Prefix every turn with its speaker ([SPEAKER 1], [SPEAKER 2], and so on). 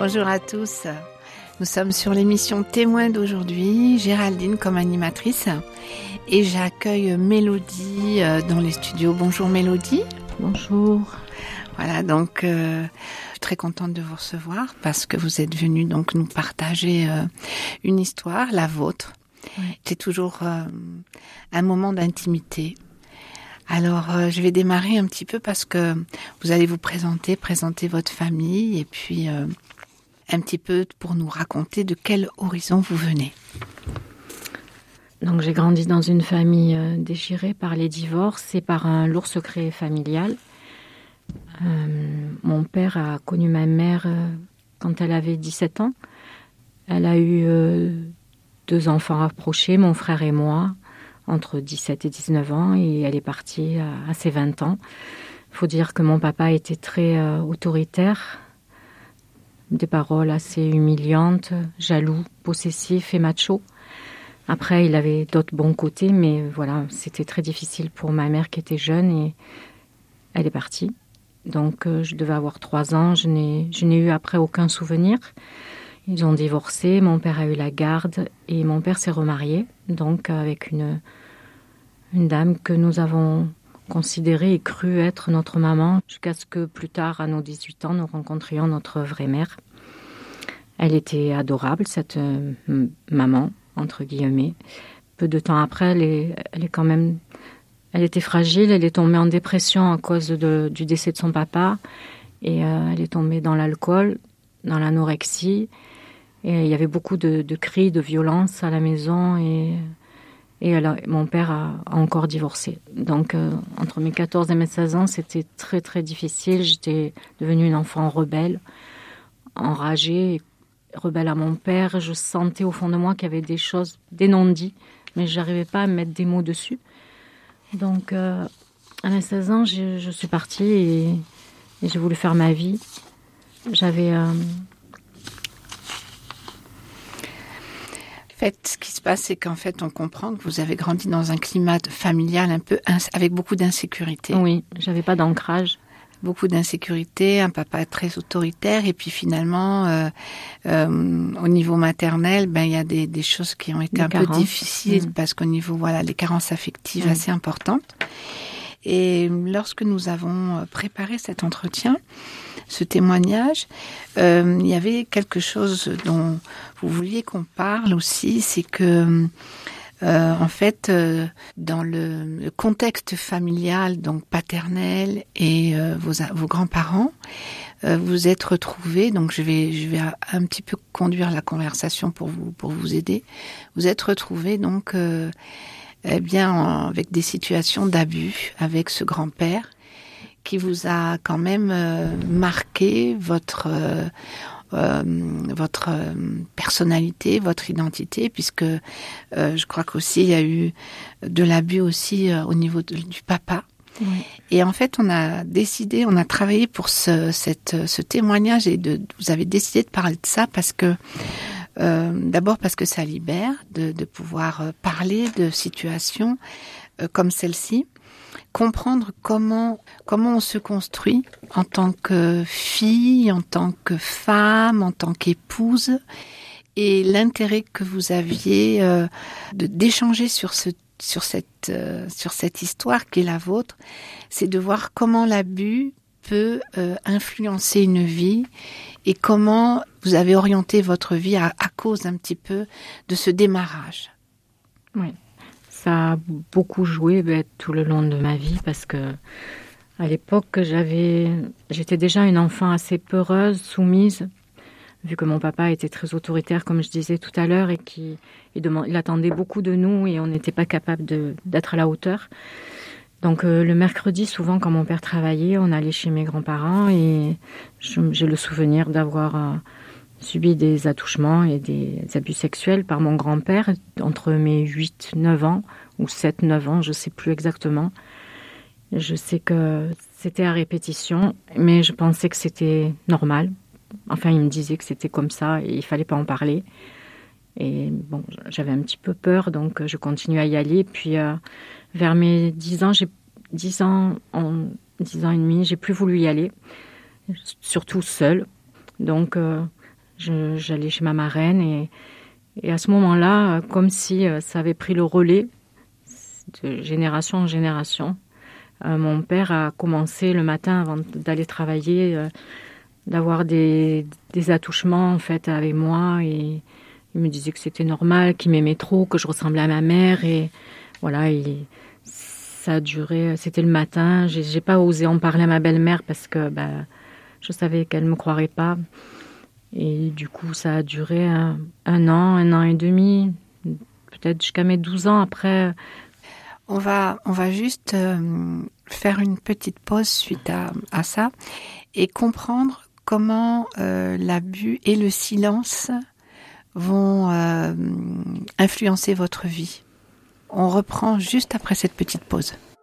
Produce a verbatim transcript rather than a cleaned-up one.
[SPEAKER 1] Bonjour à tous. Nous sommes sur l'émission Témoins d'aujourd'hui, Géraldine comme animatrice et j'accueille Mélodie dans les studios. Bonjour Mélodie.
[SPEAKER 2] Bonjour.
[SPEAKER 1] Voilà, donc euh, je suis très contente de vous recevoir parce que vous êtes venue donc nous partager euh, une histoire, la vôtre. Oui. C'est toujours euh, un moment d'intimité. Alors, euh, je vais démarrer un petit peu parce que vous allez vous présenter, présenter votre famille et puis euh, un petit peu pour nous raconter de quel horizon vous venez.
[SPEAKER 2] Donc, j'ai grandi dans une famille euh, déchirée par les divorces et par un lourd secret familial. Euh, mon père a connu ma mère euh, quand elle avait dix-sept ans. Elle a eu euh, deux enfants rapprochés, mon frère et moi, entre dix-sept et dix-neuf ans, et elle est partie à, à ses vingt ans. Il faut dire que mon papa était très euh, autoritaire, des paroles assez humiliantes, jaloux, possessif et macho. Après, il avait d'autres bons côtés, mais voilà, c'était très difficile pour ma mère qui était jeune et elle est partie. Donc, euh, je devais avoir trois ans, je n'ai, je n'ai eu après aucun souvenir. Ils ont divorcé, mon père a eu la garde et mon père s'est remarié, donc avec une, une dame que nous avons considérée et cru être notre maman, jusqu'à ce que plus tard, à nos dix-huit ans, nous rencontrions notre vraie mère. Elle était adorable, cette euh, maman, entre guillemets. Peu de temps après, elle est, elle est quand même... Elle était fragile, elle est tombée en dépression à cause de, du décès de son papa, et euh, elle est tombée dans l'alcool, dans l'anorexie. Et il y avait beaucoup de, de cris, de violence à la maison et, et elle a, mon père a, a encore divorcé. Donc, euh, entre mes quatorze et mes seize ans, c'était très, très difficile. J'étais devenue une enfant rebelle, enragée, rebelle à mon père. Je sentais au fond de moi qu'il y avait des choses, des non-dits, mais je n'arrivais pas à mettre des mots dessus. Donc, euh, à mes seize ans, je, je suis partie et, et j'ai voulu faire ma vie. J'avais... Euh,
[SPEAKER 1] En fait, ce qui se passe, c'est qu'en fait, on comprend que vous avez grandi dans un climat familial un peu ins- avec beaucoup d'insécurité.
[SPEAKER 2] Oui, j'avais pas d'ancrage.
[SPEAKER 1] Beaucoup d'insécurité, un papa très autoritaire, et puis finalement, euh, euh, au niveau maternel, ben il y a des, des choses qui ont été des un carences. peu difficiles mmh. parce qu'au niveau voilà, les carences affectives mmh. assez importantes. Et lorsque nous avons préparé cet entretien, ce témoignage, euh, il y avait quelque chose dont vous vouliez qu'on parle aussi, c'est que euh, en fait, euh, dans le, le contexte familial, donc paternel et euh, vos, vos grands-parents, euh, vous êtes retrouvés. Donc je vais, je vais un petit peu conduire la conversation pour vous, pour vous aider. Vous êtes retrouvés donc. Euh, Eh bien, avec des situations d'abus avec ce grand-père qui vous a quand même euh, marqué votre euh, euh, votre euh, personnalité, votre identité, puisque euh, je crois qu'aussi il y a eu de l'abus aussi euh, au niveau de, du papa. Oui. Et en fait, on a décidé, on a travaillé pour ce cette ce témoignage et de vous avez décidé de parler de ça parce que Euh, d'abord parce que ça libère de, de pouvoir euh, parler de situations euh, comme celle-ci, comprendre comment comment on se construit en tant que fille, en tant que femme, en tant qu'épouse, et l'intérêt que vous aviez euh, de d'échanger sur ce sur cette euh, sur cette histoire qui est la vôtre, c'est de voir comment l'abus peut euh, influencer une vie et comment vous avez orienté votre vie à, à cause un petit peu de ce démarrage.
[SPEAKER 2] Oui, ça a beaucoup joué ben, tout le long de ma vie parce que à l'époque, j'avais, j'étais déjà une enfant assez peureuse, soumise, vu que mon papa était très autoritaire, comme je disais tout à l'heure, et qu'il il demandait, il attendait beaucoup de nous et on n'était pas capable de, d'être à la hauteur. Donc euh, le mercredi, souvent quand mon père travaillait, on allait chez mes grands-parents et je, j'ai le souvenir d'avoir euh, subi des attouchements et des abus sexuels par mon grand-père entre mes huit neuf ans ou sept neuf ans, je ne sais plus exactement. Je sais que c'était à répétition, mais je pensais que c'était normal. Enfin, il me disait que c'était comme ça et il ne fallait pas en parler. Et bon, j'avais un petit peu peur, donc je continuais à y aller. Puis euh, vers mes dix ans, j'ai dix ans, en dix ans et demi, j'ai plus voulu y aller, surtout seule. Donc euh, Je, j'allais chez ma marraine et, et à ce moment-là, comme si ça avait pris le relais de génération en génération, euh, mon père a commencé le matin avant d'aller travailler, euh, d'avoir des, des attouchements en fait avec moi et il me disait que c'était normal, qu'il m'aimait trop, que je ressemblais à ma mère et voilà, il, ça a duré, c'était le matin, j'ai, j'ai pas osé en parler à ma belle-mère parce que bah, je savais qu'elle me croirait pas et du coup ça a duré un, un an, un an et demi, peut-être jusqu'à mes douze ans après.
[SPEAKER 1] On va, on va juste euh, faire une petite pause suite à, à ça et comprendre comment euh, l'abus et le silence vont euh, influencer votre vie. On reprend juste après cette petite pause.